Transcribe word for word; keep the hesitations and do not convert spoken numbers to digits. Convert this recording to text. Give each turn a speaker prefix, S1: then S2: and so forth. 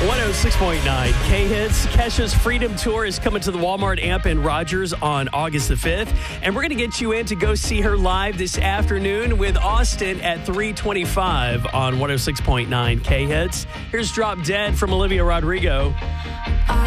S1: one oh six point nine K-Hits. Kesha's Freedom Tour is coming to the Walmart Amp in Rogers on August the fifth. And we're going to get you in to go see her live this afternoon with Austin at three twenty-five on one oh six point nine K-Hits. Here's Drop Dead from Olivia Rodrigo.